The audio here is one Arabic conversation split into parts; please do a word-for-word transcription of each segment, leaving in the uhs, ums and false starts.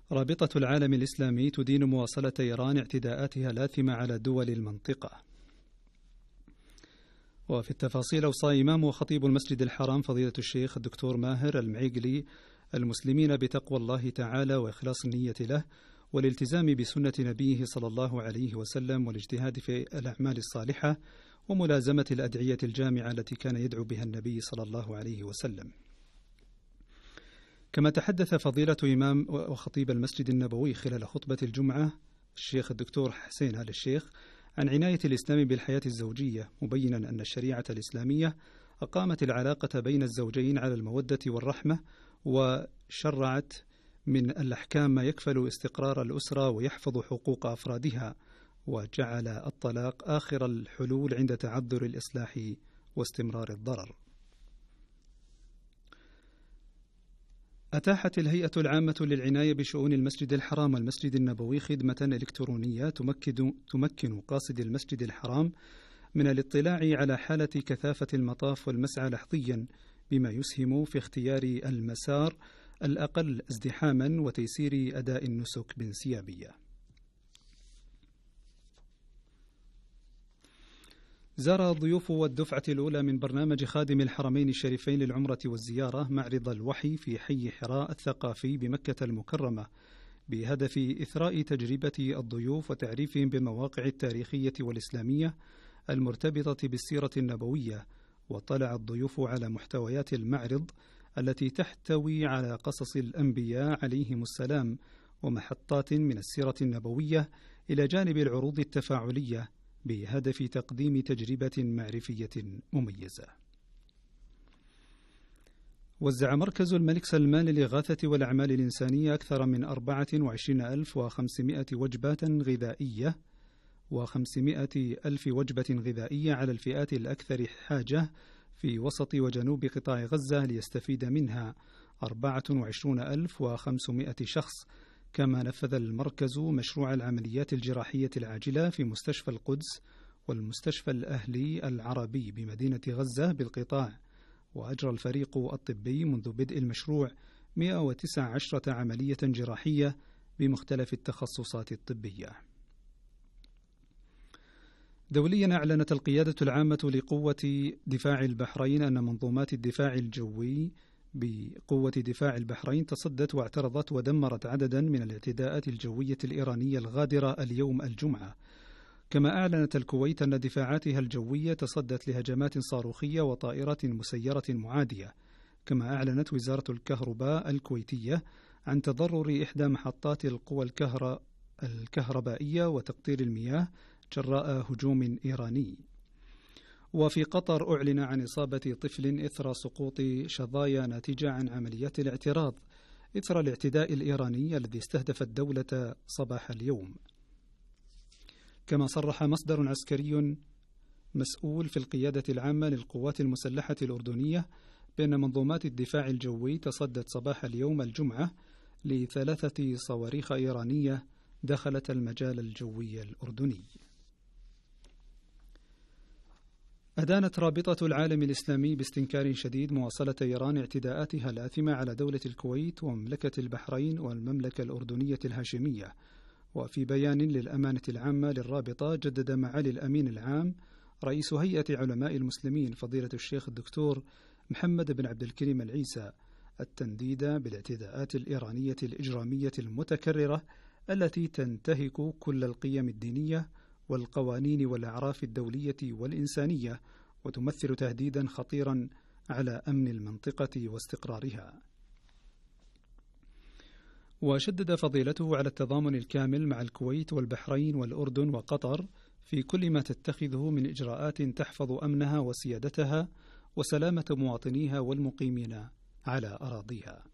رابطة العالم الإسلامي تدين مواصلة إيران اعتداءاتها الآثمة على دول المنطقة. وفي التفاصيل أوصى إمام وخطيب المسجد الحرام فضيلة الشيخ الدكتور ماهر المعيقلي المسلمين بتقوى الله تعالى وإخلاص النية له والالتزام بسنة نبيه صلى الله عليه وسلم والاجتهاد في الأعمال الصالحة وملازمة الأدعية الجامعة التي كان يدعو بها النبي صلى الله عليه وسلم. كما تحدث فضيلة إمام وخطيب المسجد النبوي خلال خطبة الجمعة الشيخ الدكتور حسين آل الشيخ عن عناية الإسلام بالحياة الزوجية، مبينا أن الشريعة الإسلامية أقامت العلاقة بين الزوجين على المودة والرحمة، وشرعت من الأحكام ما يكفل استقرار الأسرة ويحفظ حقوق أفرادها، وجعل الطلاق آخر الحلول عند تعذر الإصلاح واستمرار الضرر. أتاحت الهيئة العامة للعناية بشؤون المسجد الحرام والمسجد النبوي خدمة إلكترونية تمكن, تمكن قاصد المسجد الحرام من الاطلاع على حالة كثافة المطاف والمسعى لحظيا، بما يسهم في اختيار المسار الأقل ازدحاما وتيسير أداء النسك بانسيابية. زار الضيوف والدفعة الأولى من برنامج خادم الحرمين الشريفين للعمرة والزيارة معرض الوحي في حي حراء الثقافي بمكة المكرمة، بهدف إثراء تجربة الضيوف وتعريفهم بالمواقع التاريخية والإسلامية المرتبطة بالسيرة النبوية. وطلع الضيوف على محتويات المعرض التي تحتوي على قصص الأنبياء عليهم السلام ومحطات من السيرة النبوية، إلى جانب العروض التفاعلية بهدف تقديم تجربة معرفية مميزة. وزع مركز الملك سلمان للإغاثة والأعمال الإنسانية أكثر من أربعة وعشرين ألف وخمسمائة وجبات غذائية وخمسمائة ألف وجبة غذائية على الفئات الأكثر حاجة في وسط وجنوب قطاع غزة، ليستفيد منها أربعة وعشرين ألف وخمسمائة شخص. كما نفذ المركز مشروع العمليات الجراحية العاجلة في مستشفى القدس والمستشفى الأهلي العربي بمدينة غزة بالقطاع. وأجرى الفريق الطبي منذ بدء المشروع مئة وتسعة عشر عملية جراحية بمختلف التخصصات الطبية. دوليا، أعلنت القيادة العامة لقوة دفاع البحرين أن منظومات الدفاع الجوي بقوة دفاع البحرين تصدت واعترضت ودمرت عددا من الاعتداءات الجوية الإيرانية الغادرة اليوم الجمعة. كما أعلنت الكويت أن دفاعاتها الجوية تصدت لهجمات صاروخية وطائرات مسيرة معادية. كما أعلنت وزارة الكهرباء الكويتية عن تضرر إحدى محطات القوى الكهر... الكهربائية وتقطير المياه جراء هجوم إيراني. وفي قطر أعلن عن إصابة طفل إثر سقوط شظايا ناتجة عن عمليات الاعتراض إثر الاعتداء الإيراني الذي استهدف الدولة صباح اليوم. كما صرح مصدر عسكري مسؤول في القيادة العامة للقوات المسلحة الأردنية بأن منظومات الدفاع الجوي تصدت صباح اليوم الجمعة لثلاثة صواريخ إيرانية دخلت المجال الجوي الأردني. أدانت رابطة العالم الإسلامي باستنكار شديد مواصلة إيران اعتداءاتها الآثمة على دولة الكويت ومملكة البحرين والمملكة الأردنية الهاشمية. وفي بيان للأمانة العامة للرابطة، جدد معالي الأمين العام رئيس هيئة علماء المسلمين فضيلة الشيخ الدكتور محمد بن عبد الكريم العيسى التنديد بالاعتداءات الإيرانية الإجرامية المتكررة التي تنتهك كل القيم الدينية والقوانين والأعراف الدولية والإنسانية، وتمثل تهديدا خطيرا على أمن المنطقة واستقرارها. وشدد فضيلته على التضامن الكامل مع الكويت والبحرين والأردن وقطر في كل ما تتخذه من إجراءات تحفظ أمنها وسيادتها وسلامة مواطنيها والمقيمين على أراضيها.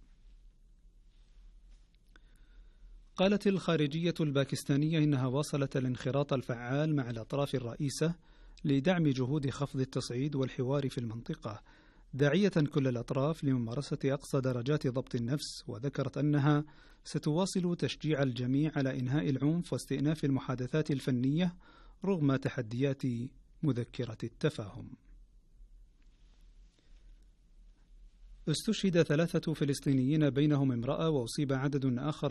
قالت الخارجية الباكستانية إنها واصلت الانخراط الفعال مع الأطراف الرئيسة لدعم جهود خفض التصعيد والحوار في المنطقة، داعية كل الأطراف لممارسة أقصى درجات ضبط النفس. وذكرت أنها ستواصل تشجيع الجميع على إنهاء العنف واستئناف المحادثات الفنية رغم تحديات مذكرة التفاهم. استشهد ثلاثة فلسطينيين بينهم امرأة وأصيب عدد آخر